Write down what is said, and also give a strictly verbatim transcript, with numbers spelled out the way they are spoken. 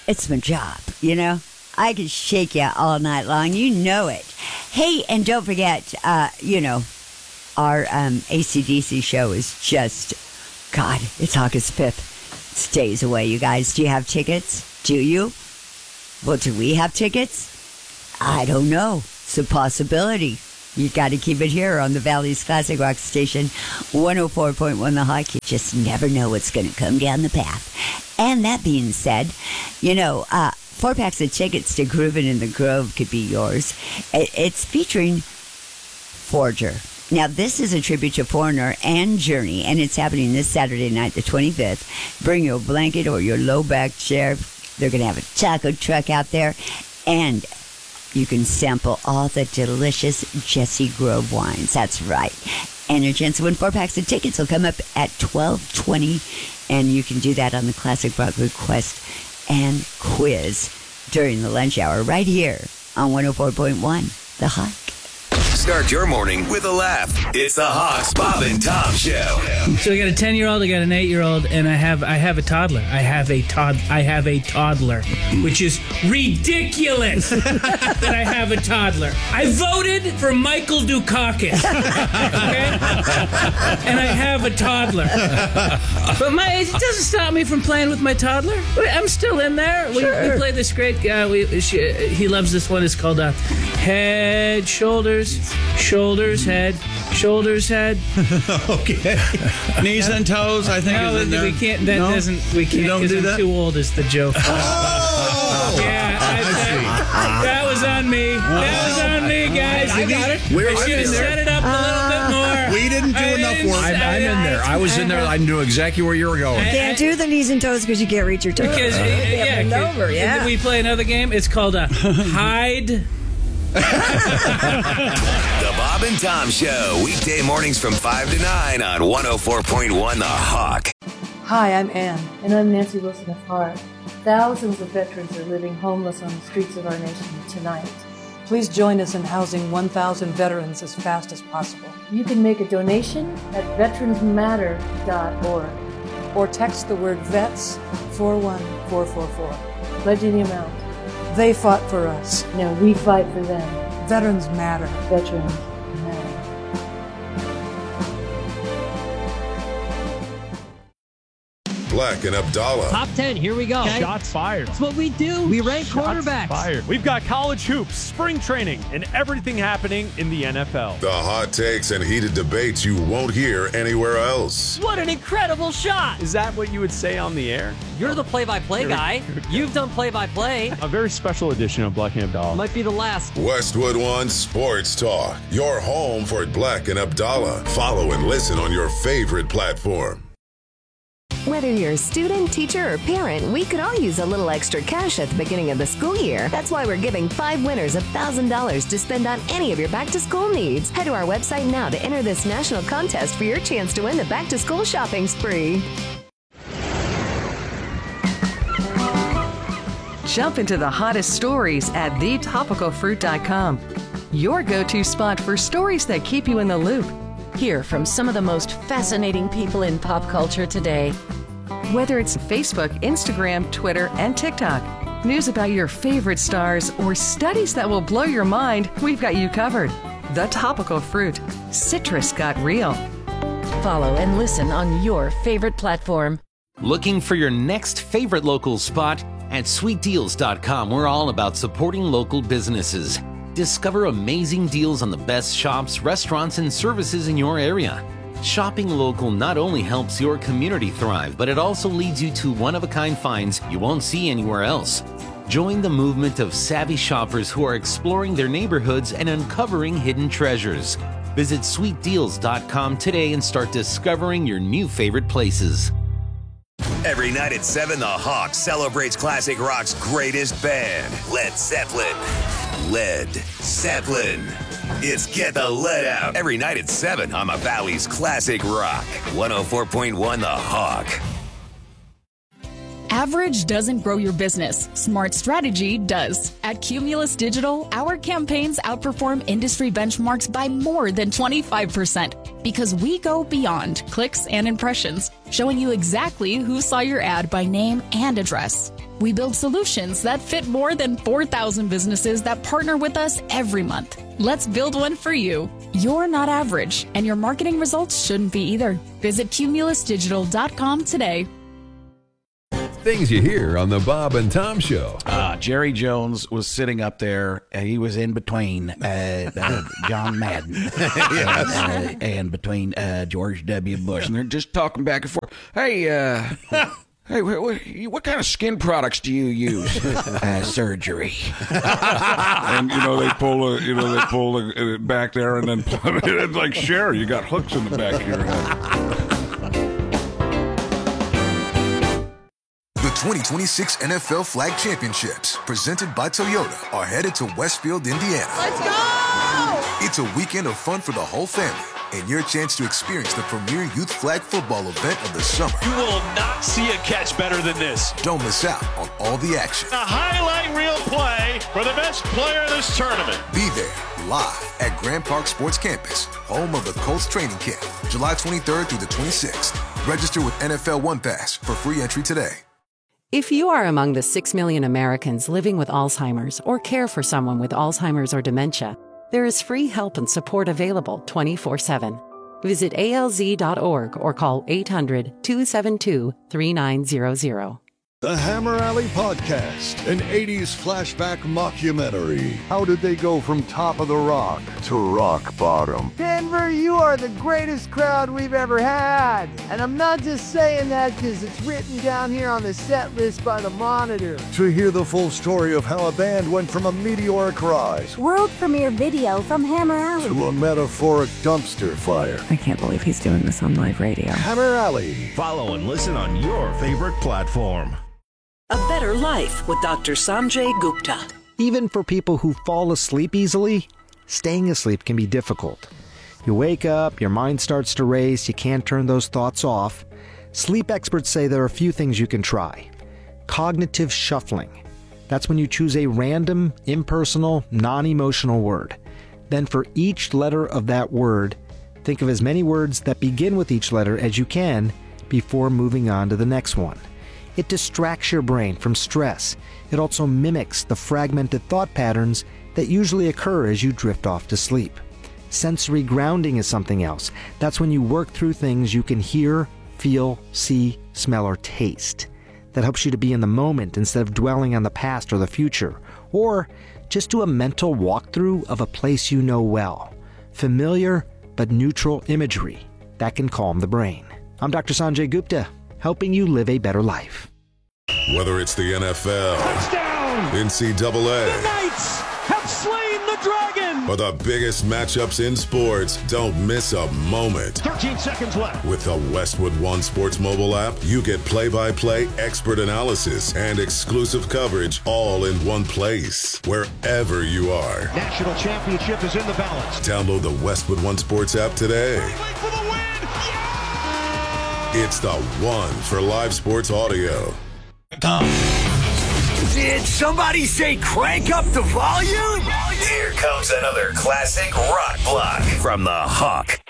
it's my job, you know? I can shake you all night long. You know it. Hey, and don't forget, uh, you know, our um, A C D C show is just, God, it's August fifth. It's days away, you guys. Do you have tickets? Do you? Well, do we have tickets? I don't know. It's a possibility. You got to keep it here on the Valley's Classic Rock Station, one oh four point one The Hawk. You just never know what's going to come down the path. And that being said, you know, uh, four packs of tickets to Groovin' in the Grove could be yours. It's featuring Forger. Now, this is a tribute to Foreigner and Journey, and it's happening this Saturday night, the twenty-fifth. Bring your blanket or your low-back chair. They're going to have a taco truck out there, and you can sample all the delicious Jesse Grove wines. That's right. And your chance to win four packs of tickets will come up at twelve twenty, and you can do that on the Classic Rock Request and Quiz during the lunch hour right here on one oh four point one The Hawk. Start your morning with a laugh. It's the Hawks, Bob and Tom Show. So I got a ten-year-old, I got an eight-year-old, and I have I have a toddler. I have a tod I have a toddler, which is ridiculous that I have a toddler. I voted for Michael Dukakis, okay? And I have a toddler. But my it doesn't stop me from playing with my toddler. I'm still in there. We, Sure. we play this great. Uh, we she, he loves this one. It's called uh, Head, Shoulders. Shoulders, head, shoulders, head. Okay. Knees and toes, I think, No, is in there. we can't. That No? doesn't. We can't. You don't 'cause do I'm that? too old. Is the joke? Oh! Yeah, I, I that, that was on me. That was on me, guys. I got it. We We're should have in there. set it up a little bit more. We didn't do I enough didn't- work. I'm, I'm in there. I was in there. I knew exactly where you were going. Can't do the knees and toes because you can't reach your toes. Because uh, They yeah, have bent over, yeah. we play another game. It's called a hide. The Bob and Tom Show, weekday mornings from five to nine on one oh four point one The Hawk. Hi, I'm Ann. And I'm Nancy Wilson of Heart. Thousands of veterans are living homeless on the streets of our nation tonight. Please join us in housing one thousand veterans as fast as possible. You can make a donation at veterans matter dot org or text the word VETS four one four four four. Pledge any amount. They fought for us. Now we fight for them. Veterans matter. Veterans matter. Black and Abdallah. Top ten, here we go. Shots fired. That's what we do. We rank Shots quarterbacks. fired. We've got college hoops, spring training, and everything happening in the N F L. The hot takes and heated debates you won't hear anywhere else. What an incredible shot. Is that what you would say on the air? You're the play-by-play guy. You've done play-by-play. A very special edition of Black and Abdallah. Might be the last. Westwood One Sports Talk. Your home for Black and Abdallah. Follow and listen on your favorite platform. Whether you're a student, teacher, or parent, we could all use a little extra cash at the beginning of the school year. That's why we're giving five winners one thousand dollars to spend on any of your back-to-school needs. Head to our website now to enter this national contest for your chance to win the back-to-school shopping spree. Jump into the hottest stories at the topical fruit dot com. Your go-to spot for stories that keep you in the loop. Hear from some of the most fascinating people in pop culture today. Whether it's Facebook, Instagram, Twitter, and TikTok, news about your favorite stars, or studies that will blow your mind, we've got you covered. The Topical Fruit. Citrus got real. Follow and listen on your favorite platform. Looking for your next favorite local spot? At sweet deals dot com, we're all about supporting local businesses. Discover amazing deals on the best shops, restaurants, and services in your area. Shopping local not only helps your community thrive, but it also leads you to one-of-a-kind finds you won't see anywhere else. Join the movement of savvy shoppers who are exploring their neighborhoods and uncovering hidden treasures. Visit sweet deals dot com today and start discovering your new favorite places. Every night at seven, The Hawk celebrates classic rock's greatest band, Led Zeppelin. Led Zeppelin. It's Get the Lead Out. Every night at seven on the Valley's Classic Rock. one oh four point one The Hawk. Average doesn't grow your business. Smart strategy does. At Cumulus Digital, our campaigns outperform industry benchmarks by more than twenty-five percent because we go beyond clicks and impressions, showing you exactly who saw your ad by name and address. We build solutions that fit more than four thousand businesses that partner with us every month. Let's build one for you. You're not average, and your marketing results shouldn't be either. Visit cumulus digital dot com today. Things you hear on the Bob and Tom Show. Uh, Jerry Jones was sitting up there. Uh, he was in between uh, uh, John Madden Yes. uh, and between uh, George W. Bush. And they're just talking back and forth. Hey, uh, hey, what, what, what kind of skin products do you use? uh, surgery. And you know they pull, a, you know they pull it back there, and then it's like, Cher, you got hooks in the back of your head. The twenty twenty-six N F L Flag Championships, presented by Toyota, are headed to Westfield, Indiana. Let's go! It's a weekend of fun for the whole family, and your chance to experience the premier youth flag football event of the summer. You will not see a catch better than this. Don't miss out on all the action. A highlight reel play for the best player in this tournament. Be there, live at Grand Park Sports Campus, home of the Colts training camp, July twenty-third through the twenty-sixth. Register with N F L One Pass for free entry today. If you are among the six million Americans living with Alzheimer's or care for someone with Alzheimer's or dementia, there is free help and support available twenty-four seven. Visit A L Z dot org or call eight hundred, two seven two, three nine zero zero. The Hammer Alley Podcast, an eighties flashback mockumentary. How did they go from top of the rock to rock bottom? Denver, you are the greatest crowd we've ever had. And I'm not just saying that because it's written down here on the set list by the Monitor. To hear the full story of how a band went from a meteoric rise world premiere video from Hammer Alley to a metaphoric dumpster fire. I can't believe he's doing this on live radio. Hammer Alley. Follow and listen on your favorite platform. A Better Life with Doctor Sanjay Gupta. Even for people who fall asleep easily, staying asleep can be difficult. You wake up, your mind starts to race, you can't turn those thoughts off. Sleep experts say there are a few things you can try. Cognitive shuffling. That's when you choose a random, impersonal, non-emotional word. Then for each letter of that word, think of as many words that begin with each letter as you can before moving on to the next one. It distracts your brain from stress. It also mimics the fragmented thought patterns that usually occur as you drift off to sleep. Sensory grounding is something else. That's when you work through things you can hear, feel, see, smell, or taste. That helps you to be in the moment instead of dwelling on the past or the future. Or just do a mental walkthrough of a place you know well. Familiar but neutral imagery. That can calm the brain. I'm Doctor Sanjay Gupta, helping you live a better life. Whether it's the N F L, Touchdown! N C double A, The Knights have slain the dragon! or the biggest matchups in sports, don't miss a moment. thirteen seconds left. With the Westwood One Sports mobile app, you get play-by-play expert analysis and exclusive coverage all in one place, wherever you are. National championship is in the balance. Download the Westwood One Sports app today. For the win! It's the one for live sports audio. Did somebody say crank up the volume? Here comes another classic rock block from the Hawk.